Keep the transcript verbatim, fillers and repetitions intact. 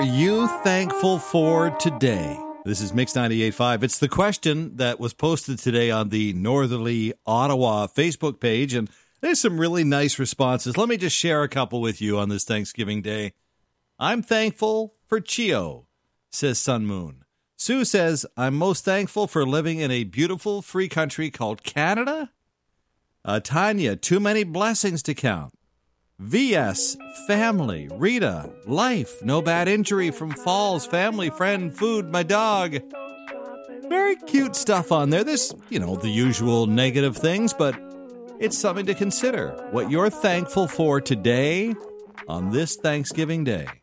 Are you thankful for today? This is Mix ninety-eight point five. It's the question that was posted today on the Northerly Ottawa Facebook page, and there's some really nice responses. Let me just share a couple with you on this Thanksgiving Day. I'm thankful for Chio, says Sun Moon. Sue says, I'm most thankful for living in a beautiful free country called Canada. Uh, Tanya, too many blessings to count. V S, family. Rita, life. No bad injury from falls. Family, friend, food, my dog. Very cute stuff on there. There's, you know, the usual negative things, but it's something to consider. What you're thankful for today on this Thanksgiving Day.